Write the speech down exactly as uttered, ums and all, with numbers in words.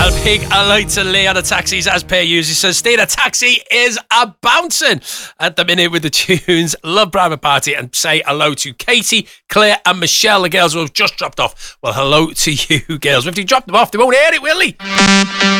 Well, big hello to Lee on the taxis as per usual. So, Steve, the taxi is a bouncing at the minute with the tunes. Love Private Party, and say hello to Katie, Claire, and Michelle, the girls who have just dropped off. Well, hello to you, girls. If you dropped them off, they won't hear it, will they?